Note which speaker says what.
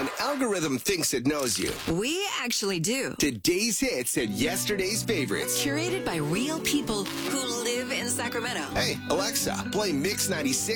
Speaker 1: An algorithm thinks it knows you.
Speaker 2: We actually do.
Speaker 1: Today's hits and yesterday's favorites.
Speaker 2: Curated by real people who live in Sacramento.
Speaker 1: Hey, Alexa, play Mix 96.